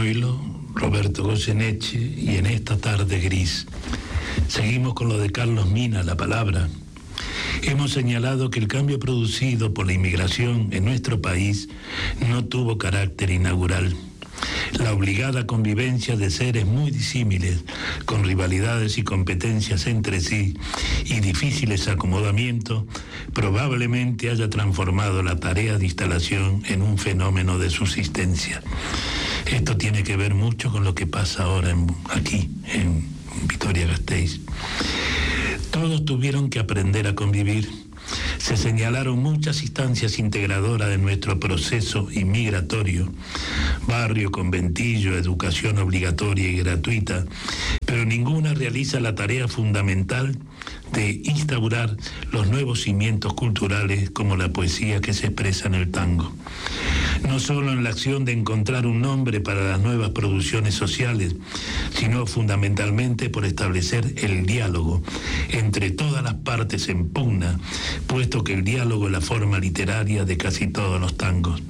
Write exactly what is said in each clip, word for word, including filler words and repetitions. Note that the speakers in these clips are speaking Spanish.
Troilo, Roberto Goyeneche, y en esta tarde gris. Seguimos con lo de Carlos Mina, La Palabra. Hemos señalado que el cambio producido por la inmigración en nuestro país no tuvo carácter inaugural. La obligada convivencia de seres muy disímiles, con rivalidades y competencias entre sí y difíciles acomodamientos, probablemente haya transformado la tarea de instalación en un fenómeno de subsistencia. Esto tiene que ver mucho con lo que pasa ahora en, aquí, en Vitoria-Gasteiz. Todos tuvieron que aprender a convivir. Se señalaron muchas instancias integradoras de nuestro proceso inmigratorio, barrio, conventillo, educación obligatoria y gratuita, pero ninguna realiza la tarea fundamental de instaurar los nuevos cimientos culturales como la poesía que se expresa en el tango. No solo en la acción de encontrar un nombre para las nuevas producciones sociales, sino fundamentalmente por establecer el diálogo entre todas las partes en pugna, puesto que el diálogo es la forma literaria de casi todos los tangos.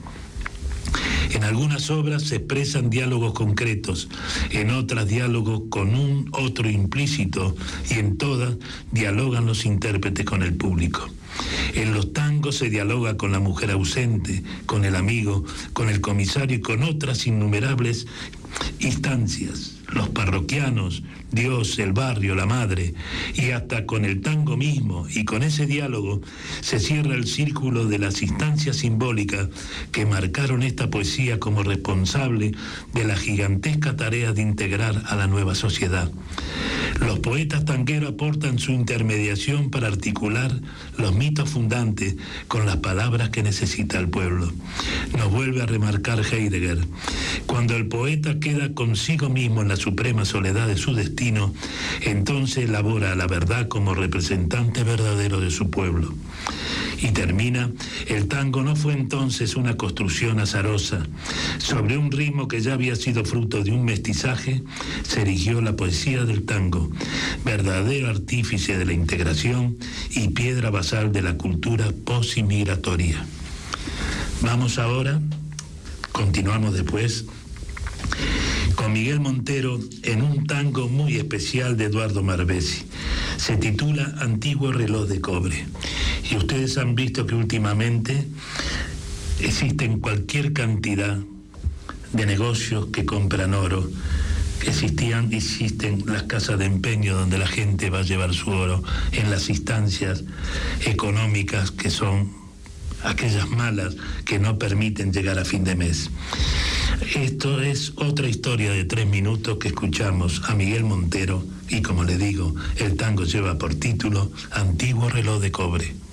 En algunas obras se expresan diálogos concretos, en otras diálogos con un otro implícito, y en todas dialogan los intérpretes con el público. En los tangos se dialoga con la mujer ausente, con el amigo, con el comisario y con otras innumerables instancias, los parroquianos, Dios, el barrio, la madre, y hasta con el tango mismo, y con ese diálogo se cierra el círculo de las instancias simbólicas que marcaron esta poesía como responsable de la gigantesca tarea de integrar a la nueva sociedad. Los poetas tangueros aportan su intermediación para articular los mitos fundantes con las palabras que necesita el pueblo. Nos vuelve a remarcar Heidegger: cuando el poeta queda consigo mismo en la suprema soledad de su destino, entonces elabora la verdad como representante verdadero de su pueblo. Y termina: el tango no fue entonces una construcción azarosa. Sobre un ritmo que ya había sido fruto de un mestizaje, se erigió la poesía del tango, verdadero artífice de la integración y piedra basal de la cultura posinmigratoria. Vamos ahora, continuamos después, con Miguel Montero en un tango muy especial de Eduardo Marbesi. Se titula Antiguo reloj de cobre. Y ustedes han visto que últimamente existen cualquier cantidad de negocios que compran oro. Existían, existen las casas de empeño donde la gente va a llevar su oro en las instancias económicas que son aquellas malas que no permiten llegar a fin de mes. Esto es otra historia de tres minutos que escuchamos a Miguel Montero y, como le digo, el tango lleva por título Antiguo reloj de cobre.